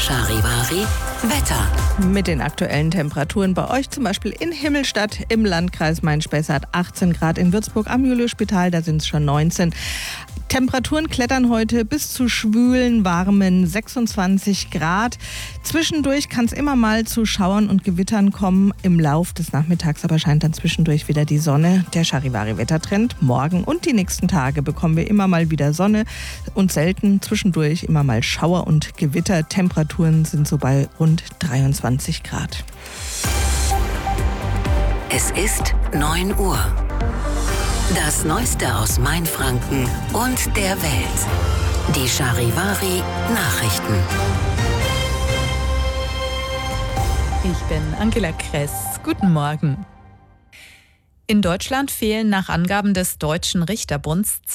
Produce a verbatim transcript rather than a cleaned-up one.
Charivari Wetter. Mit den aktuellen Temperaturen bei euch, zum Beispiel in Himmelstadt im Landkreis Main-Spessart achtzehn Grad, in Würzburg am Julius-Spital, da sind es schon neunzehn. Temperaturen klettern heute bis zu schwülen, warmen sechsundzwanzig Grad. Zwischendurch kann es immer mal zu Schauern und Gewittern kommen. Im Lauf des Nachmittags aber scheint dann zwischendurch wieder die Sonne. Der Charivari-Wettertrend. Morgen und die nächsten Tage bekommen wir immer mal wieder Sonne und selten zwischendurch immer mal Schauer und Gewitter. Temperaturen sind so bei rund dreiundzwanzig Grad. Es ist neun Uhr. Das Neueste aus Mainfranken und der Welt. Die Charivari Nachrichten. Ich bin Angela Kress. Guten Morgen. In Deutschland fehlen nach Angaben des Deutschen Richterbunds